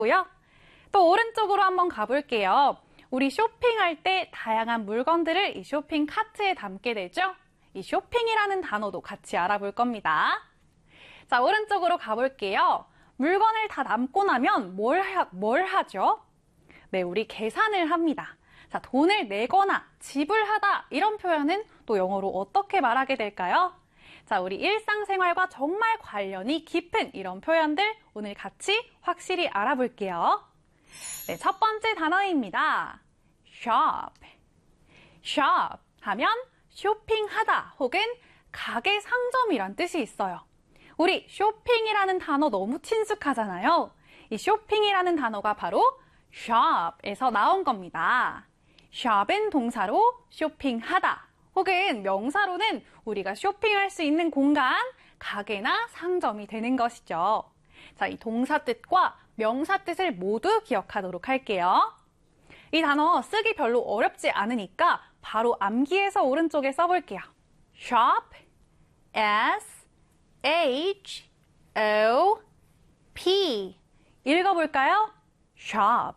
고요. 또 오른쪽으로 한번 가볼게요. 우리 쇼핑할 때 다양한 물건들을 이 쇼핑 카트에 담게 되죠? 이 쇼핑이라는 단어도 같이 알아볼 겁니다. 자, 오른쪽으로 가볼게요. 물건을 다 담고 나면 뭘 하죠? 네, 우리 계산을 합니다. 자, 돈을 내거나 지불하다 이런 표현은 또 영어로 어떻게 말하게 될까요? 자, 우리 일상생활과 정말 관련이 깊은 이런 표현들 오늘 같이 확실히 알아볼게요. 네, 첫 번째 단어입니다. shop. shop 하면 쇼핑하다 혹은 가게 상점이란 뜻이 있어요. 우리 쇼핑이라는 단어 너무 친숙하잖아요. 이 쇼핑이라는 단어가 바로 shop에서 나온 겁니다. shop은 동사로 쇼핑하다 혹은 명사로는 우리가 쇼핑할 수 있는 공간, 가게나 상점이 되는 것이죠. 자, 이 동사 뜻과 명사 뜻을 모두 기억하도록 할게요. 이 단어 쓰기 별로 어렵지 않으니까 바로 암기해서 오른쪽에 써볼게요. shop, S-H-O-P 읽어볼까요? shop.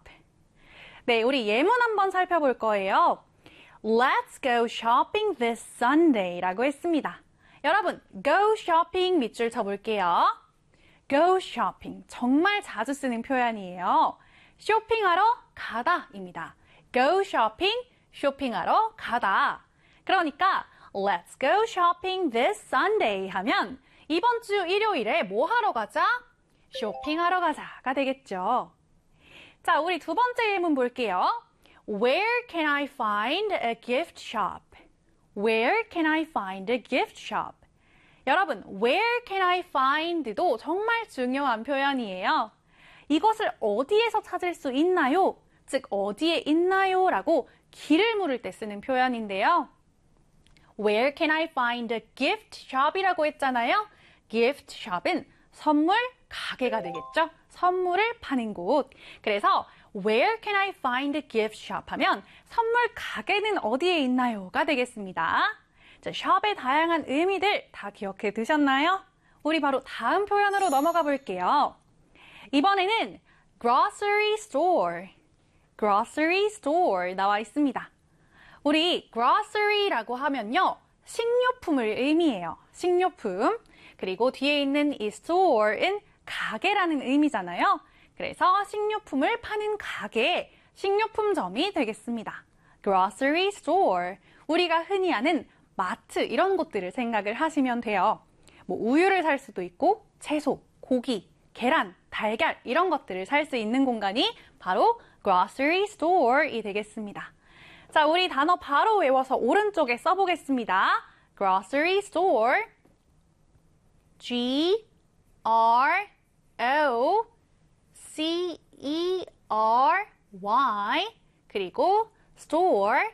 네, 우리 예문 한번 살펴볼 거예요. Let's go shopping this Sunday 라고 했습니다. 여러분, go shopping 밑줄 쳐볼게요. go shopping, 정말 자주 쓰는 표현이에요. 쇼핑하러 가다입니다. go shopping, 쇼핑하러 가다. 그러니까 Let's go shopping this Sunday 하면 이번 주 일요일에 뭐 하러 가자? 쇼핑하러 가자가 되겠죠. 자, 우리 두 번째 예문 볼게요. Where can I find a gift shop? Where can I find a gift shop? 여러분, where can I find도 정말 중요한 표현이에요. 이것을 어디에서 찾을 수 있나요? 즉, 어디에 있나요? 라고 길을 물을 때 쓰는 표현인데요. Where can I find a gift shop이라고 했잖아요. gift shop은 선물 가게가 되겠죠. 선물을 파는 곳. 그래서 Where can I find a gift shop 하면 선물 가게는 어디에 있나요?가 되겠습니다. 자, shop의 다양한 의미들 다 기억해 두셨나요? 우리 바로 다음 표현으로 넘어가 볼게요. 이번에는 grocery store. grocery store 나와 있습니다. 우리 grocery라고 하면요. 식료품을 의미해요. 식료품. 그리고 뒤에 있는 이 store은 가게라는 의미잖아요. 그래서 식료품을 파는 가게, 식료품점이 되겠습니다. grocery store. 우리가 흔히 아는 마트 이런 곳들을 생각을 하시면 돼요. 뭐 우유를 살 수도 있고 채소, 고기, 계란, 달걀 이런 것들을 살 수 있는 공간이 바로 grocery store이 되겠습니다. 자, 우리 단어 바로 외워서 오른쪽에 써보겠습니다. grocery store, G-R-O-C-E-R-Y 그리고 store,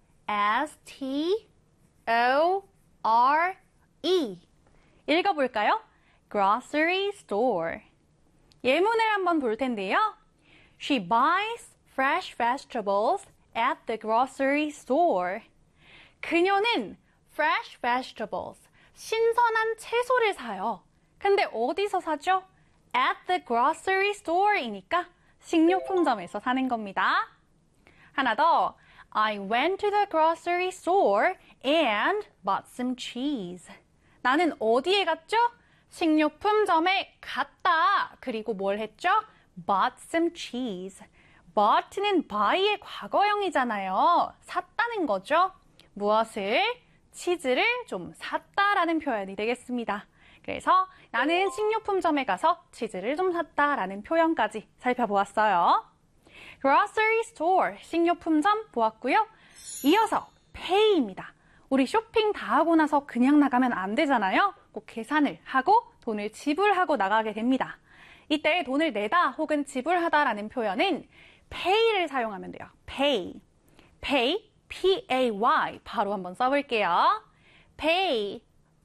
S-T-O-R-E 읽어볼까요? grocery store. 예문을 한번 볼 텐데요. She buys fresh vegetables at the grocery store. 그녀는 fresh vegetables, 신선한 채소를 사요. 근데 어디서 사죠? At the grocery store이니까 식료품점에서 사는 겁니다. 하나 더. I went to the grocery store and bought some cheese. 나는 어디에 갔죠? 식료품점에 갔다. 그리고 뭘 했죠? Bought some cheese. bought는 buy의 과거형이잖아요. 샀다는 거죠. 무엇을? 치즈를 좀 샀다라는 표현이 되겠습니다. 그래서 나는 식료품점에 가서 치즈를 좀 샀다라는 표현까지 살펴보았어요. grocery store, 식료품점 보았고요. 이어서 pay입니다. 우리 쇼핑 다 하고 나서 그냥 나가면 안 되잖아요. 꼭 계산을 하고 돈을 지불하고 나가게 됩니다. 이때 돈을 내다 혹은 지불하다라는 표현은 pay를 사용하면 돼요. pay, pay, P-A-Y 바로 한번 써볼게요. pay,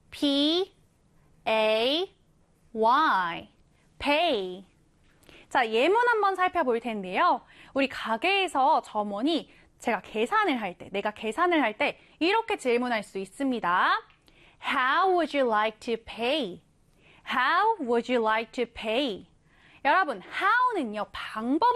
P-A-Y, pay. 자, 예문 한번 살펴볼 텐데요. 우리 가게에서 점원이 제가 계산을 할 때, 내가 계산을 할 때 이렇게 질문할 수 있습니다. How would you like to pay? How would you like to pay? 여러분, how는요, 방법을